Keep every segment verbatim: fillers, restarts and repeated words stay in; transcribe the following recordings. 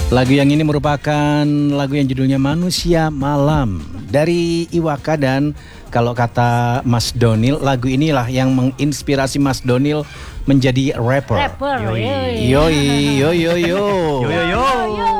Lagu yang ini merupakan lagu yang judulnya Manusia Malam dari Iwaka, dan kalau kata Mas Donil, lagu inilah yang menginspirasi Mas Donil menjadi rapper. Rapper. Yoi, yoi, yo yo yo. Yo yo yo.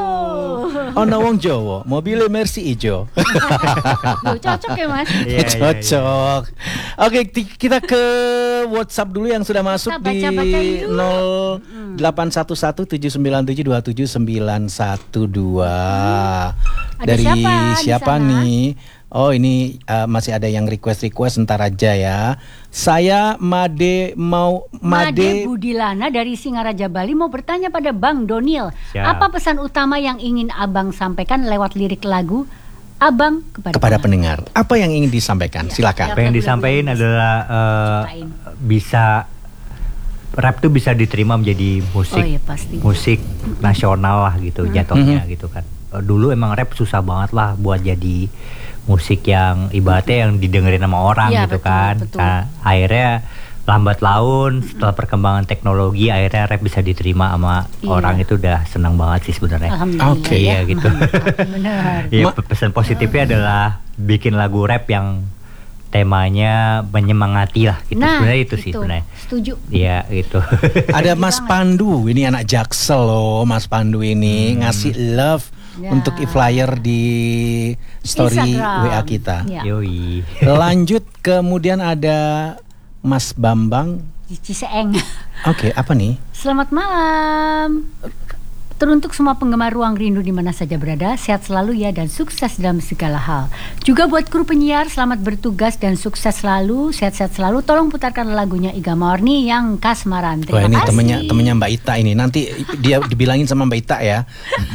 Ono wong Jawa, mobilnya Mercy ijo. Loh, cocok ya Mas? Yeah, cocok. Yeah, yeah. Oke, t- kita ke WhatsApp dulu yang sudah masuk kita baca, baca di nol delapan satu satu tujuh sembilan tujuh dua tujuh sembilan satu dua. Hmm. Dari siapa, siapa nih? Oh, ini uh, masih ada yang request-request, ntar aja ya. Saya Made mau Made, Made Budilana dari Singaraja Bali mau bertanya pada Bang Donil. Siap. Apa pesan utama yang ingin Abang sampaikan lewat lirik lagu Abang kepada, kepada pendengar? Apa yang ingin disampaikan? Ya, Silakan. Apa yang disampaikan adalah uh, bisa rap tuh bisa diterima menjadi musik, oh, iya, pasti. musik nasional lah gitu, hmm. jatuhnya hmm. gitu kan. Uh, dulu emang rap susah banget lah buat jadi musik yang ibaratnya yang didengerin sama orang ya, gitu betul, kan. Betul. Nah, akhirnya lambat laun setelah perkembangan teknologi akhirnya rap bisa diterima sama iya. orang, itu udah senang banget sih sebenarnya. Oke, okay. Iya gitu. Benar. Iya, pesan positifnya adalah bikin lagu rap yang temanya menyemangati lah gitu. Nah, sebenarnya itu, itu sih sebenarnya. Setuju. Iya, itu. Ada Mas Pandu, ini anak Jaksel loh, Mas Pandu ini hmm. ngasih love ya. untuk e-flyer di story Instagram. W A kita. Ya. Yoi. Lanjut, kemudian ada Mas Bambang Ciseeng. Oke, okay, apa nih? Selamat malam. Teruntuk semua penggemar Ruang Rindu di mana saja berada, sehat selalu ya dan sukses dalam segala hal. Juga buat kru penyiar, selamat bertugas dan sukses selalu, sehat-sehat selalu. Tolong putarkan lagunya Iga Morni yang Kasmaran. Terima Wah, ini kasih. temennya temennya Mbak Ita ini. Nanti dia dibilangin sama Mbak Ita ya.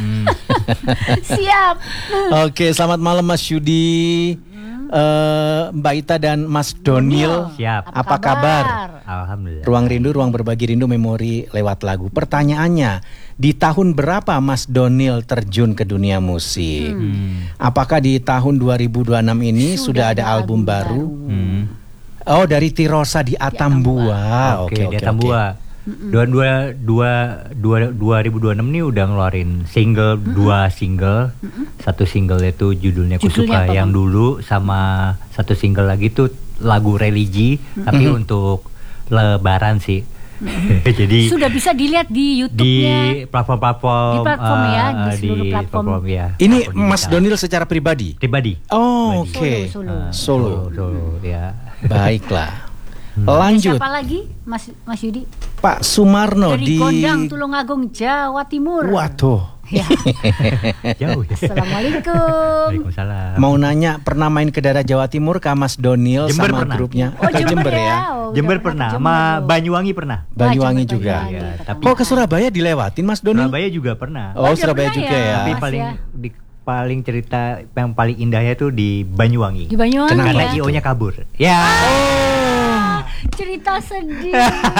Siap. Oke, selamat malam Mas Yudi. Uh, Mbak Ita dan Mas Donil. Siap. Apa, Apa kabar? Alhamdulillah. Ruang Rindu, ruang berbagi rindu, memori lewat lagu. Pertanyaannya, di tahun berapa Mas Donil terjun ke dunia musik? Hmm. Apakah di tahun dua ribu dua puluh enam ini sudah, sudah ada album, album baru? baru? Hmm. Oh, dari Tirosa di Atambua. Oke, okay, di okay, Atambua. Okay. Dua dua dua dua dua ribu dua puluh enam nih udah ngeluarin single mm-hmm. dua single, mm-hmm. satu single itu judulnya Kusuka yang dulu, sama satu single lagi tuh lagu religi, mm-hmm. tapi untuk Lebaran sih. Mm-hmm. Jadi sudah bisa dilihat di YouTube-nya, di platform-platform, di platform uh, ya, di seluruh di platform. platform ya. Ini Mas Donil secara pribadi? Pribadi. Oh, oke. Okay. Solo, uh, solo. Solo, solo, ya. Baiklah. Hmm. Lanjut. Siapa lagi, Mas Mas Yudi? Pak Sumarno dari di Gondang, Tulungagung, Jawa Timur. Waduh. Ya. Jauh ya. Assalamualaikum. Waalaikumsalam. Mau nanya, pernah main ke daerah Jawa Timur ke Mas Donil Jember sama pernah. grupnya? Oh, ke Jember, Jember ya? ya? Oh, Jember pernah, sama Banyuwangi pernah. Banyuwangi Wah, juga. Banyuwangi, ya, tapi kok ke Surabaya dilewatin Mas Donil? Surabaya juga pernah. Oh, oh Surabaya juga ya. Tapi Mas paling ya. di, paling cerita yang paling indahnya tuh di Banyuwangi. Di Banyuwangi. Kenapa? Karena Ya? I O-nya kabur. Ya. Oh, cerita sedih.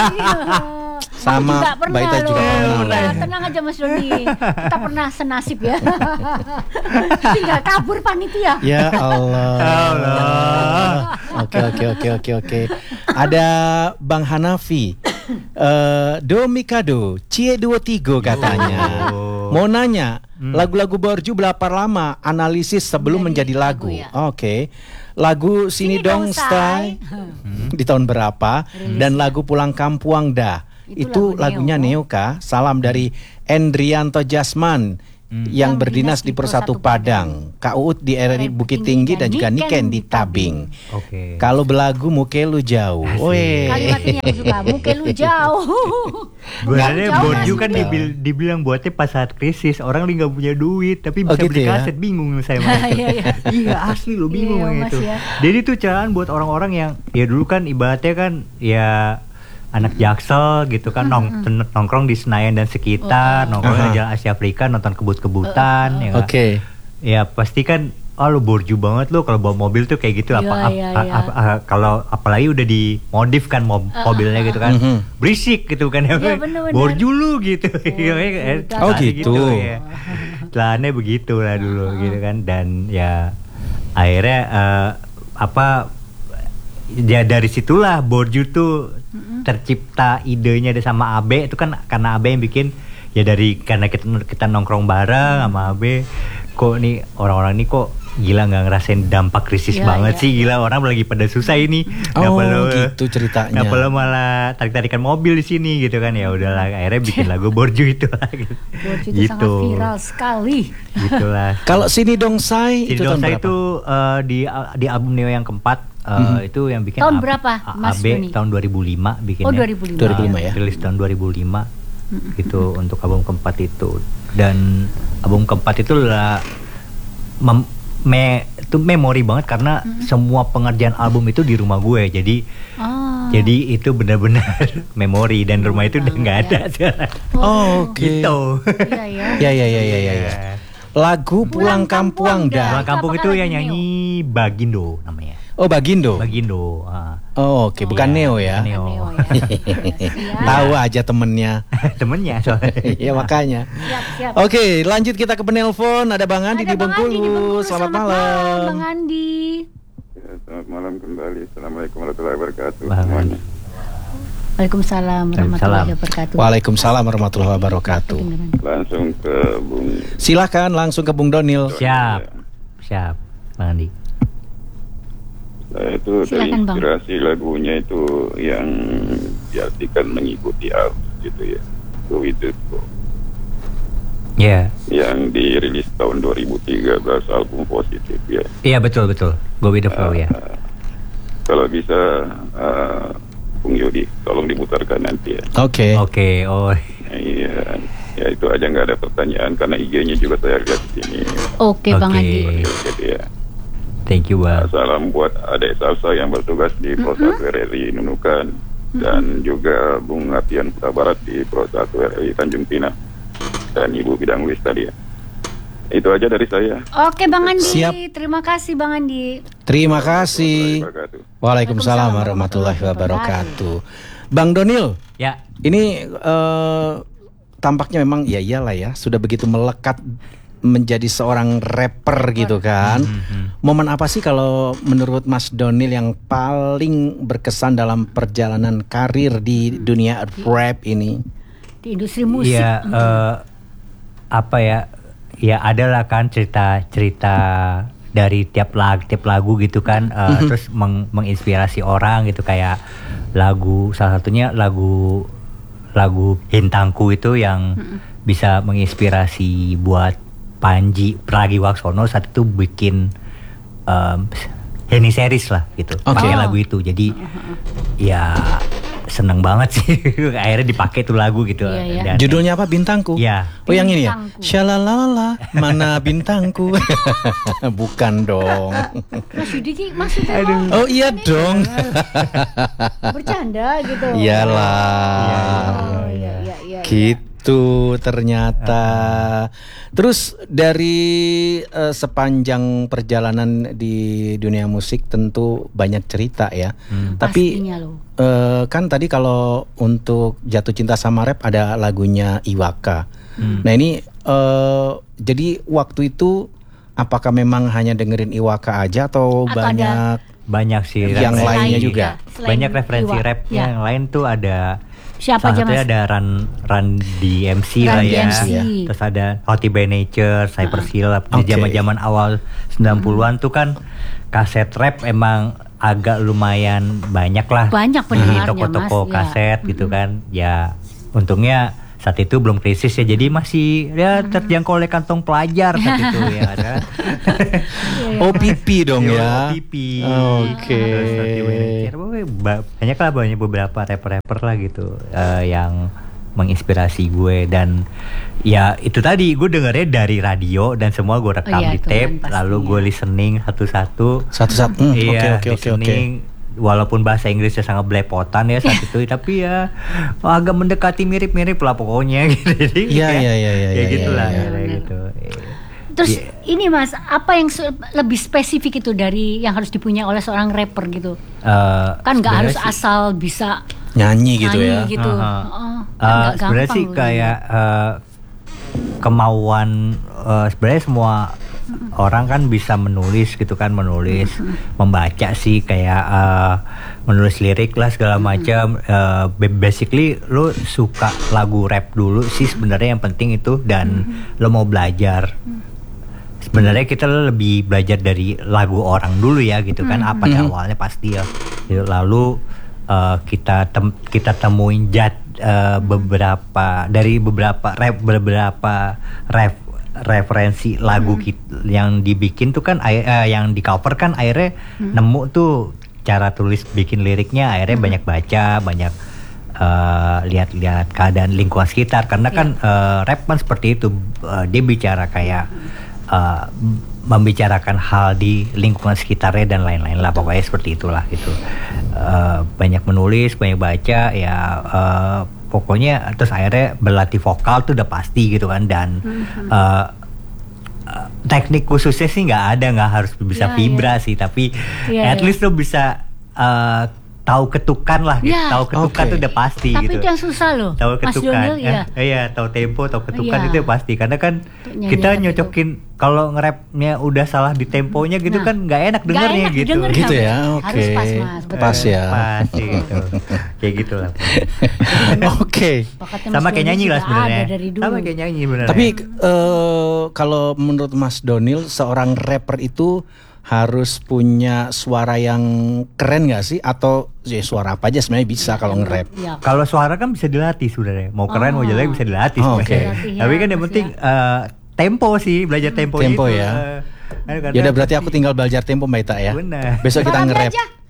Sama juga pernah Baita juga loh. pernah. Ya, tenang aja Mas Doni. Kita pernah senasib ya. Tinggal kabur panitia. Ya Allah. Allah. Oke oke oke oke oke. Ada Bang Hanafi. Uh, Do Mikado, Cie Duo Tigo katanya. Oh. Mau nanya, hmm. lagu-lagu Borju berapa lama analisis sebelum menjadi, menjadi lagu? lagu ya? Oke. Okay. Lagu Sini, Sini Dong Stay hmm. di tahun berapa? Rilis. Dan lagu Pulang Kampuang Dah. Itu, Itu lagu lagunya Neo Kah? Salam dari Endrianto Jasman hmm. yang berdinas di Persatu Padang, Kak Uut di R R I Bukit Tinggi dan juga Niken di Tabing. Oke. Okay. Kalau belagu muke lu jauh. Weh. Kalimatnya yang suka muke lu jauh. Sebenarnya Borju kan dibil, dibilang buatnya pas saat krisis, orang lagi nggak punya duit tapi bisa oh, gitu beli ya? kaset, bingung saya sama itu. Iya asli lo bingung iya, gitu. Ya. Jadi itu carahan buat orang-orang yang ya dulu kan ibaratnya kan ya anak Jaksel gitu kan, nong, nongkrong di Senayan dan sekitar, oh. nongkrong di Jalan Asia Afrika, nonton kebut-kebutan, uh, uh. ya Oke. Okay. Ya pasti kan, oh lu borju banget lu kalau bawa mobil tuh kayak gitu. Ya, apa ya, ap, ya. ap, ap, kalau apalagi udah dimodif kan mob, uh, mobilnya gitu kan, uh, uh. berisik gitu kan ya, bener-bener. borju lu gitu. Oh, oh gitu. gitu ya. Celananya begitu lah dulu uh, uh. gitu kan, dan ya akhirnya uh, apa ya dari situlah Borju tuh mm-hmm. tercipta idenya sama Abe itu kan, karena Abe yang bikin ya dari karena kita kita nongkrong bareng sama Abe, kok nih orang-orang ini kok gila nggak ngerasain dampak krisis Ya, banget ya. sih, gila orang lagi pada susah ini. Nggak Oh, perlu gitu ceritanya. nggak perlu malah tarik-tarikan mobil di sini gitu kan, ya udahlah akhirnya bikin lagu Borju itu lah. Gitu. Borju itu sangat viral sekali. Gitulah. Kalau Sini Dongsai Sini itu tahun Dongsai berapa? itu uh, di di album Neo yang keempat, uh, Mhm. itu yang bikin Tahun A- berapa, A- Mas Abe Doni? tahun dua ribu lima bikinnya. Oh, dua ribu lima. dua ribu lima ya. Rilis tahun dua ribu lima gitu untuk album keempat itu. Dan album keempat itu lah mem- me itu memori banget karena semua pengerjaan album itu di rumah gue. Jadi Oh. jadi itu benar-benar memori dan rumah itu udah nggak ada sekarang. Oh, oke. Gitu. Iya ya. Ya ya ya ya ya. ya. Lagu Pulang Kampuang Dah. Pulang Dah. Kampung Apakah itu lagu yang Neo? nyanyi Bagindo namanya. Oh, Bagindo. Bagindo. ah. Oh, oke, bukan Iya, Neo ya. Neo. Neo ya. Siap. Tahu aja temennya. Temennya soalnya. Iya makanya. Siap, siap. Oke, lanjut kita ke penelpon. Ada Bang Andi Ada di Bang Andi di Bengkulu. Bengkulu. Selamat Bang malam. Andi. Ya, selamat malam kembali. Assalamualaikum warahmatullahi wabarakatuh Bang semuanya. Waalaikumsalam warahmatullahi wabarakatuh. Waalaikumsalam warahmatullahi wabarakatuh. Kedengeran. Langsung ke Bung. Silakan langsung ke Bung Donil. Siap. Siap, Bang Andi. Saya itu Silakan, Bang. terinspirasi lagunya itu yang diartikan mengikuti arus gitu ya. Go with the flow. Ya. Yang dirilis tahun dua ribu tiga belas, album Positif ya. Iya betul betul. Go with the flow ya. Uh, kalau bisa uh, Bung Yodi tolong diputarkan nanti ya. Oke. Oke, oh. Iya, ya itu aja, nggak ada pertanyaan karena I G-nya juga saya lihat di sini. Oke, Bang Oke. Andi. Jadi ya. Thank you, Bang. Salam buat adik salsa yang bertugas di Prosatu R R I Nunukan dan juga Bung Apian Kota Barat di Prosatu R R I Tanjung Pinang dan Ibu Bidang Wis tadi ya. Itu aja dari saya. Oke, Bang Andi. Siap. Terima kasih, Bang Andi. Terima kasih. Terima kasih. Waalaikumsalam warahmatullahi wabarakatuh. Bang Donil, Ya. ini eh, tampaknya memang ya iyalah ya, sudah begitu melekat menjadi seorang rapper gitu kan. Mhm. Momen apa sih kalau menurut Mas Donil yang paling berkesan dalam perjalanan karir di dunia rap ini? Di industri musik. Iya, eh, apa ya? Ya adalah kan cerita-cerita dari tiap lagu, tiap lagu gitu kan, eh, terus meng- menginspirasi orang gitu, kayak lagu salah satunya lagu lagu Hintangku itu yang bisa menginspirasi buat Panji Pragiwaksono saat itu bikin um, Henny series lah gitu, Oke. pakai Oh. lagu itu. Jadi ya seneng banget sih akhirnya dipakai tuh lagu gitu. Iya, iya. Dan- Judulnya apa? Bintangku. Iya. Oh yang ini ya? Bintangku. Shalalala, mana bintangku? Bukan dong. Mas Yudi maksudnya Oh iya dong. bercanda gitu. Iyalah. Oh, iya, iya, iya. Gitu ternyata. Terus dari eh, sepanjang perjalanan di dunia musik tentu banyak cerita ya. Hmm. Tapi Pastinya loh. eh, kan tadi kalau untuk Jatuh Cinta Sama Rap ada lagunya Iwaka. Hmm. Nah ini eh, jadi waktu itu apakah memang hanya dengerin Iwaka aja atau, Atau banyak Banyak sih Yang referensi. lainnya juga? Ya, selain Banyak referensi Iwa. rapnya. Ya. Yang lain tuh ada Siapa salah aja, satunya Mas? ada Run Run D M C Run lah D ya. M C. Terus ada Hotty by Nature, Cypress Hill. Di Oke. zaman-zaman awal sembilan puluhan tuh kan kaset rap emang agak lumayan banyak lah. Banyak di pendengarnya, toko-toko Mas, ya. kaset gitu kan. Ya untungnya saat itu belum krisis ya, jadi masih ya terjangkau oleh kantong pelajar saat itu ya kan. Oh pipi dong ya. P P. Oke. Terus Hotty by Nature. Pokoknya ba- banyak lah, banyak beberapa rapper-rapper lah gitu eh, yang menginspirasi gue. Dan ya itu tadi gue dengernya dari radio dan semua gue rekam Oh iya, di itu tape, kan lalu pastinya. gue listening satu-satu. Satu-satu. Hmm, Oke Iya, oke oke oke. listening. Walaupun bahasa Inggrisnya sangat belepotan ya saat itu, tapi ya agak mendekati mirip-mirip lah pokoknya gitu. Jadi Iya, ya, iya, iya, iya, ya iya, gitulah iya, ya, iya. gitu. Terus Iya. ini Mas, apa yang se- lebih spesifik itu dari yang harus dipunya oleh seorang rapper gitu? Eh, Kan nggak harus sebenarnya sih- asal bisa Nyanyi gitu nyanyi ya. gitu. Aha. Heeh. Kan Uh, nggak sebenarnya gampang sih loh. kayak uh, kemauan uh, sebenarnya semua orang kan bisa menulis gitu kan, menulis, membaca sih kayak uh, menulis lirik lah segala macam. Uh, basically lo suka lagu rap dulu sih sebenarnya yang penting itu, dan lo mau belajar. Sebenarnya kita lebih belajar dari lagu orang dulu ya gitu kan, apa yang awalnya pasti ya. Lalu uh, kita tem- kita temuin jat uh, beberapa dari beberapa rap beberapa rap referensi lagu hmm. kita, yang dibikin tuh kan uh, yang di cover kan akhirnya hmm. nemu tuh cara tulis bikin liriknya, akhirnya hmm. banyak baca, banyak uh, lihat-lihat keadaan lingkungan sekitar, karena yeah. kan uh, rap kan seperti itu, uh, dia bicara kayak uh, membicarakan hal di lingkungan sekitarnya dan lain-lain lah, pokoknya seperti itulah gitu. Uh, banyak menulis, banyak baca ya, uh, pokoknya terus akhirnya berlatih vokal tuh udah pasti gitu kan, dan mm-hmm. uh, uh, teknik khususnya sih nggak ada, nggak harus bisa yeah, vibra yeah. sih, tapi yeah, at least yeah. lo bisa uh, tahu ketukan lah gitu. Yeah. Tahu ketukan okay. tuh udah pasti. Tapi gitu. Itu yang susah loh. Tahu ketukan. Mas Donil, ya. Eh, iya, tahu tempo, tahu ketukan yeah. itu pasti. Karena kan Nyanyi kita nyocokin kalau nge-rapnya udah salah di temponya gitu nah, kan nggak enak dengernya gitu. Denger, gitu ya. Oke. Okay. Harus pas Mas. Betul. Pas ya. Pas gitu. Kayak gitu lah. Oke. Okay. Sama kayak nyanyi lah sebenarnya. Sama kayak nyanyi benar. Tapi uh, kalau menurut Mas Donil, seorang rapper itu harus punya suara yang keren nggak sih, atau ya suara apa aja sebenarnya bisa kalau nge-rap? Ya. Kalau suara kan bisa dilatih sebenarnya, mau keren oh. mau jelek bisa dilatih. Oh, Oke. Okay. Ya, tapi kan yang penting ya. uh, tempo sih, belajar tempo. Tempo itu. ya. Uh, ya udah berarti aku tinggal belajar tempo Mbak Ita ya. Benar. Besok kita nge-rap.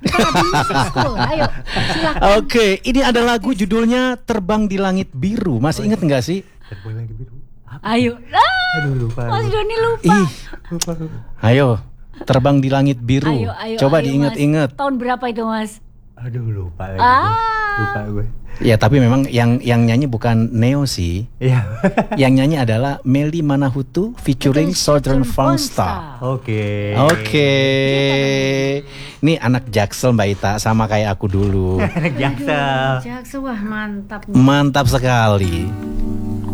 Ayo, Oke, okay, ini ada lagu judulnya Terbang di Langit Biru. Masih inget nggak sih? Terbang di Langit Biru. Apa? Ayo. Ah, Aduh lupa. Mas Doni lupa. Ih. Lupa, lupa. Ayo. Terbang di Langit Biru. Ayo, ayo, coba ayo, diinget-inget. Mas. Tahun berapa itu Mas? Aduh lupa lagi. Ah. Lupa gue. Ya tapi memang yang yang nyanyi bukan Neo sih. Iya. Yang nyanyi adalah Melly Manahutu featuring Southern Fonstar. Oke. Oke. Ini anak Jaksel Mbak Ita, sama kayak aku dulu. Anak Jaksel. Jaksel, wah mantap. Mantap sekali.